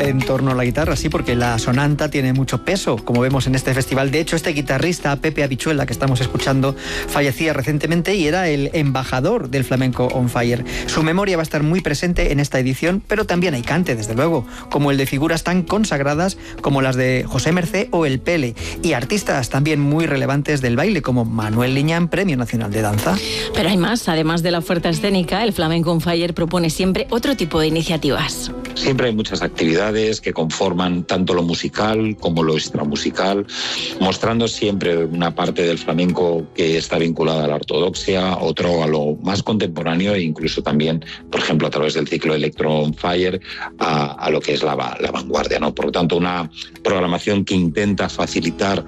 en torno a la guitarra, sí, porque la sonanta tiene mucho peso, como vemos en este festival. De hecho, este guitarrista, Pepe Habichuela, que estamos escuchando, fallecía recientemente y era el embajador del Flamenco on Fire. Su memoria va a estar muy presente en esta edición, pero también hay cante, desde luego, como el de figuras tan consagradas como las de José Mercé o el Pele, y artistas también muy relevantes del baile, como Manuel Liñán, Premio Nacional de Danza. Pero hay más. Además de la oferta escénica, el Flamenco on Fire propone siempre otro tipo de iniciativas. Siempre hay muchas actividades que conforman tanto lo musical como lo extramusical, mostrando siempre una parte del flamenco que está vinculada a la ortodoxia, otro a lo más contemporáneo e incluso también, por ejemplo, a través del ciclo Electro on Fire, a lo que es la vanguardia, ¿no? Por lo tanto, una programación que intenta facilitar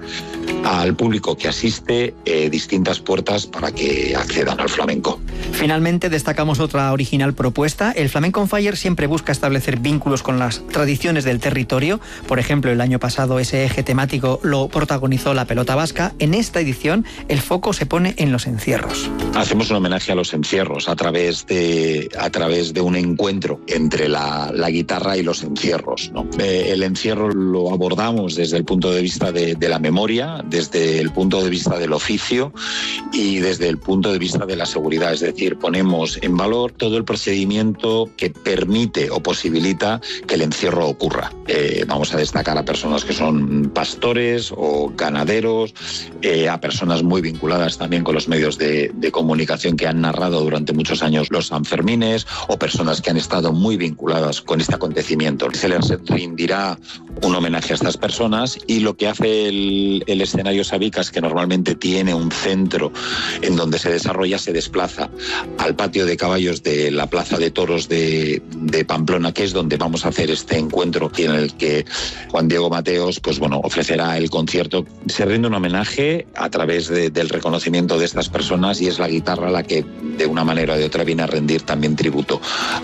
al público que asiste distintas puertas para que accedan al flamenco. Finalmente, destacamos otra original propuesta. El Flamenco on Fire siempre busca establecer vínculos con las tradiciones del territorio. Por ejemplo, el año pasado ese eje temático lo protagonizó la pelota vasca. En esta edición, el foco se pone en los encierros. Hacemos un homenaje a los encierros a través de un encuentro entre la guitarra y los encierros, ¿no? El encierro lo abordamos desde el punto de vista de la memoria, desde el punto de vista del oficio y desde el punto de vista de la seguridad. Es decir, ponemos en valor todo el procedimiento que permite o posibilita que el encierro ocurra. Vamos a destacar a personas que son pastores o ganaderos, a personas muy vinculadas también con los medios de comunicación que han narrado durante muchos años los Sanfermines, o personas que han estado muy vinculadas con este acontecimiento. Se les rendirá un homenaje a estas personas, y lo que hace el escenario Sabicas, que normalmente tiene un centro en donde se desarrolla, se desplaza al patio de caballos de la Plaza de Toros de Pamplona, que es donde vamos a hacer este encuentro y en el que Juan Diego Mateos ofrecerá el concierto. Se rinde un homenaje a través del reconocimiento de estas personas, y es la guitarra la que de una manera o de otra viene a rendir también tributo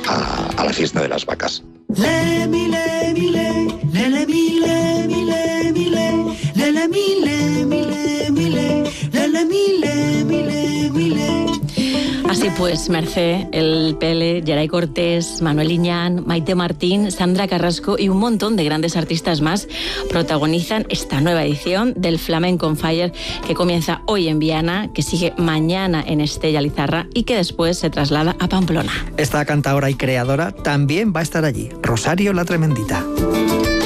a la fiesta de las vacas. Así pues, Mercé, el Pele, Geray Cortés, Manuel Liñán, Maite Martín, Sandra Carrasco y un montón de grandes artistas más protagonizan esta nueva edición del Flamenco on Fire, que comienza hoy en Viana, que sigue mañana en Estella Lizarra y que después se traslada a Pamplona. Esta cantadora y creadora también va a estar allí, Rosario la Tremendita.